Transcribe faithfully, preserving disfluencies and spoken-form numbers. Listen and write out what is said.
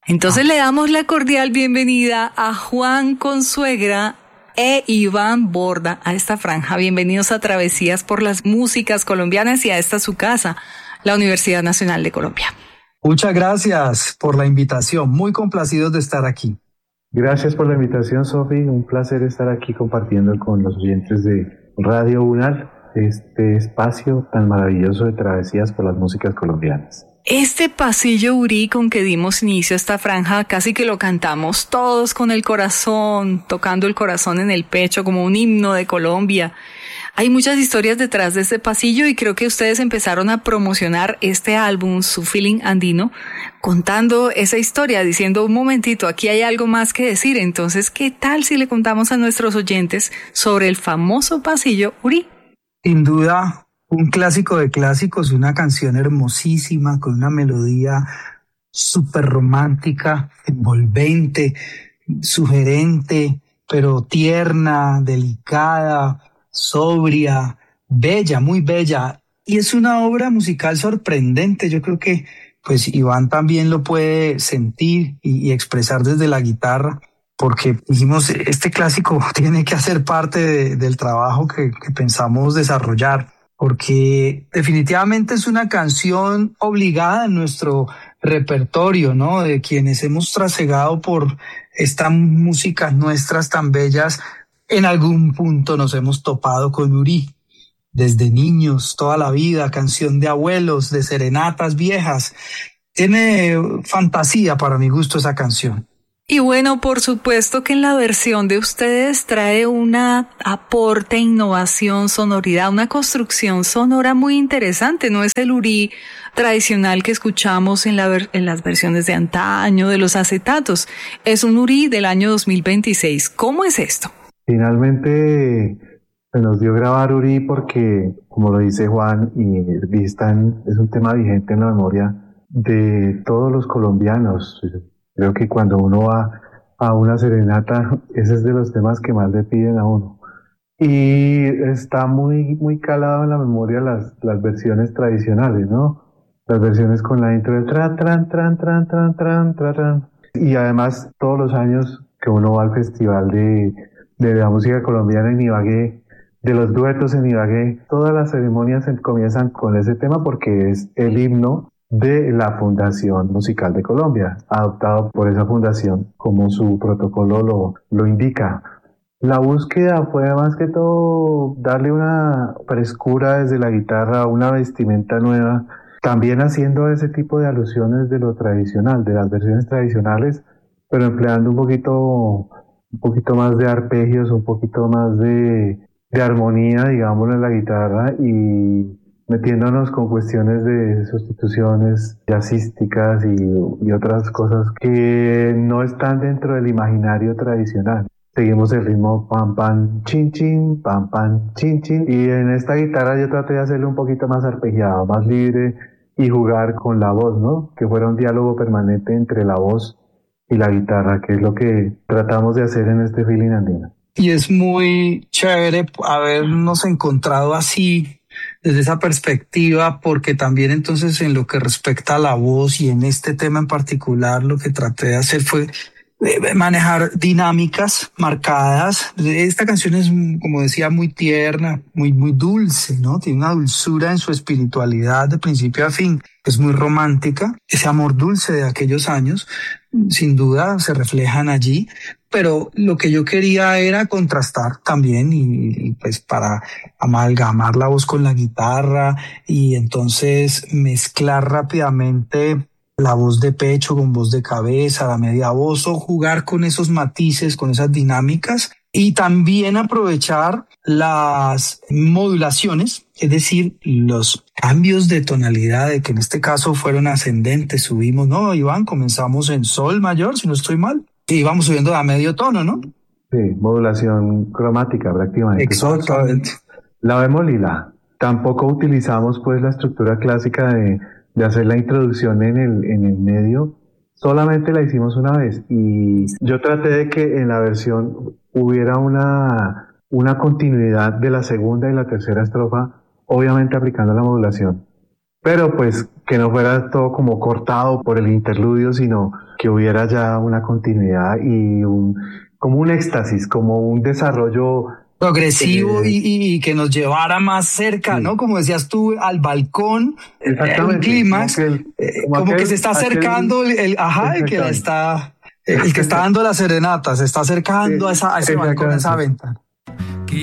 Entonces le damos la cordial bienvenida a Juan Consuegra e Iván Borda a esta franja. Bienvenidos a Travesías por las Músicas Colombianas y a esta su casa, la Universidad Nacional de Colombia. Muchas gracias por la invitación. Muy complacidos de estar aquí. Gracias por la invitación, Sofi. Un placer estar aquí compartiendo con los oyentes de Radio UNAL este espacio tan maravilloso de Travesías por las Músicas Colombianas. Este pasillo Urí con que dimos inicio a esta franja, casi que lo cantamos todos con el corazón, tocando el corazón en el pecho como un himno de Colombia. Hay muchas historias detrás de este pasillo y creo que ustedes empezaron a promocionar este álbum, Su Feeling Andino, contando esa historia, diciendo un momentito, aquí hay algo más que decir. Entonces, ¿qué tal si le contamos a nuestros oyentes sobre el famoso pasillo Urí? Sin duda, un clásico de clásicos, una canción hermosísima con una melodía súper romántica, envolvente, sugerente, pero tierna, delicada, sobria, bella, muy bella. Y es una obra musical sorprendente. Yo creo que pues Iván también lo puede sentir y, y expresar desde la guitarra, porque dijimos, este clásico tiene que hacer parte de, del trabajo que, que pensamos desarrollar, porque definitivamente es una canción obligada en nuestro repertorio, ¿no? De quienes hemos trasegado por estas músicas nuestras tan bellas, en algún punto nos hemos topado con Urí. Desde niños, toda la vida, canción de abuelos, de serenatas viejas. Tiene fantasía para mi gusto esa canción. Y bueno, por supuesto que en la versión de ustedes trae una aporte, innovación, sonoridad, una construcción sonora muy interesante. No es el Urí tradicional que escuchamos en, la ver- en las versiones de antaño, de los acetatos. Es un Urí del año dos mil veintiséis. ¿Cómo es esto? Finalmente se nos dio grabar Urí porque, como lo dice Juan, y están, es un tema vigente en la memoria de todos los colombianos. Creo que cuando uno va a una serenata, ese es de los temas que más le piden a uno. Y está muy, muy calado en la memoria las, las versiones tradicionales, ¿no? Las versiones con la intro de tran, tran, tran, tran, tran, tran, tran, tran. Y además, todos los años que uno va al festival de, de la música colombiana en Ibagué, de los duetos en Ibagué, todas las ceremonias comienzan con ese tema porque es el himno de la Fundación Musical de Colombia, adoptado por esa fundación como su protocolo lo, lo indica. La búsqueda fue más que todo darle una frescura desde la guitarra, una vestimenta nueva, también haciendo ese tipo de alusiones de lo tradicional, de las versiones tradicionales, pero empleando un poquito, un poquito más de arpegios, un poquito más de, de armonía, digámoslo, en la guitarra y metiéndonos con cuestiones de sustituciones jazzísticas y, y otras cosas que no están dentro del imaginario tradicional. Seguimos el ritmo pam pam chin chin, pam pam chin chin, y en esta guitarra yo traté de hacerlo un poquito más arpegiado, más libre y jugar con la voz, ¿no? Que fuera un diálogo permanente entre la voz y la guitarra, que es lo que tratamos de hacer en este Feeling Andino. Y es muy chévere habernos encontrado así, desde esa perspectiva, porque también entonces en lo que respecta a la voz y en este tema en particular, lo que traté de hacer fue manejar dinámicas marcadas. Esta canción es, como decía, muy tierna, muy, muy dulce, ¿no? Tiene una dulzura en su espiritualidad de principio a fin. Es muy romántica. Ese amor dulce de aquellos años, sin duda, se reflejan allí. Pero lo que yo quería era contrastar también y, y pues para amalgamar la voz con la guitarra y entonces mezclar rápidamente la voz de pecho con voz de cabeza, la media voz, o jugar con esos matices, con esas dinámicas, y también aprovechar las modulaciones, es decir, los cambios de tonalidad, de que en este caso fueron ascendentes, subimos, no, Iván, comenzamos en sol mayor, si no estoy mal, y vamos subiendo a medio tono, ¿no? Sí, modulación cromática prácticamente. Exactamente. La bemol y la. Tampoco utilizamos pues la estructura clásica de de hacer la introducción en el, en el medio, solamente la hicimos una vez y yo traté de que en la versión hubiera una, una continuidad de la segunda y la tercera estrofa, obviamente aplicando la modulación. pero pues que no fuera todo como cortado por el interludio, sino que hubiera ya una continuidad y un, como un éxtasis, como un desarrollo progresivo eh, y, y que nos llevara más cerca, sí. ¿no? Como decías tú, al balcón, exactamente, un clímax, como, que, el, como como aquel, que se está acercando aquel, el, ajá, el que la está, el que está dando la serenata, se está acercando a, esa, a ese balcón, a esa ventana.